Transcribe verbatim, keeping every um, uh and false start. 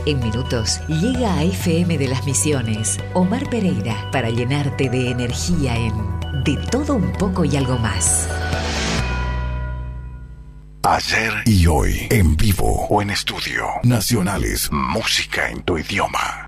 En minutos llega a F M de las Misiones Omar Pereira para llenarte de energía en De Todo Un Poco y Algo Más. Ayer y hoy, en vivo o en estudio. Nacionales, música en tu idioma.